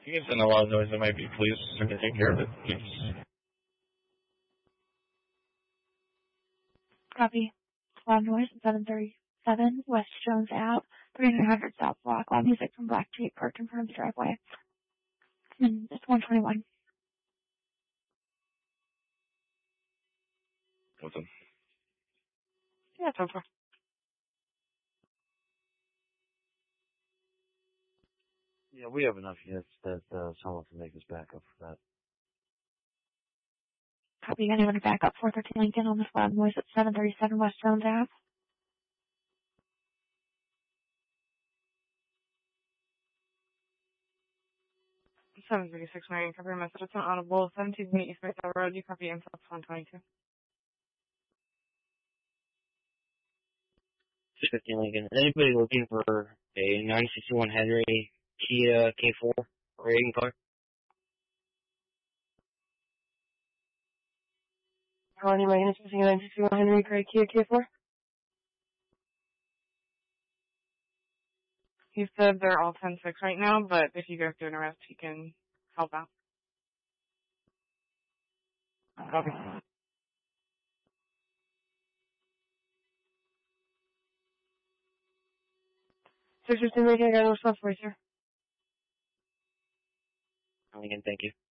You can send a lot of noise. It might be police. So take care of it, please. Copy. Loud noise at 737 West Jones Ave, 3900 South Block. Loud music from Black Jeep parked in front of the driveway. And it's 121. What's up? Yeah, it's over. Yeah, we have enough units that someone can make us back up for that. Copy. Anyone to back up 413 Lincoln on this loud noise at 737 West Jones Ave? 736 Marion, copy your message. It's an audible. 17 East Baseball Road. You copy info 122. 650 Lincoln. Anybody looking for a 961 Henry Kia K4 rating car? How are you using a 961 Henry Gray Kia K4? He said they're all 10-6 right now, but if you guys do an arrest, he can help out. Copy. 615 Lincoln, I got a response for you, sir. Lincoln, thank you.